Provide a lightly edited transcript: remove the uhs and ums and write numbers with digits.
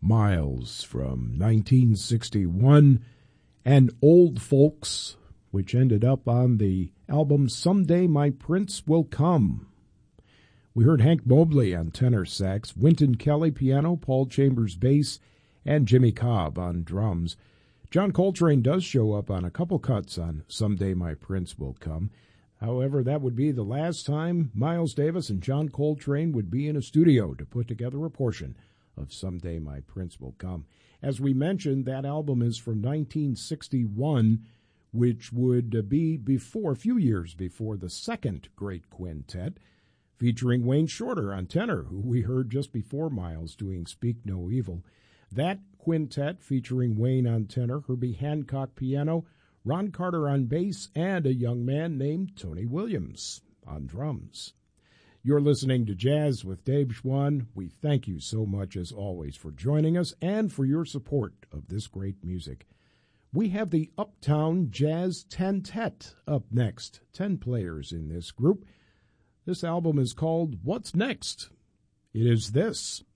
Miles from 1961, and Old Folks, which ended up on the album Someday My Prince Will Come. We heard Hank Mobley on tenor sax, Wynton Kelly piano, Paul Chambers bass, and Jimmy Cobb on drums. John Coltrane does show up on a couple cuts on Someday My Prince Will Come. However, that would be the last time Miles Davis and John Coltrane would be in a studio to put together a portion of Someday My Prince Will Come. As we mentioned, that album is from 1961, which would be a few years before the second great quintet, featuring Wayne Shorter on tenor, who we heard just before Miles doing Speak No Evil. That quintet featuring Wayne on tenor, Herbie Hancock piano, Ron Carter on bass, and a young man named Tony Williams on drums. You're listening to Jazz with Dave Schwann. We thank you so much, as always, for joining us and for your support of this great music. We have the Uptown Jazz Tentet up next, 10 players in this group. This album is called What's Next? It is this.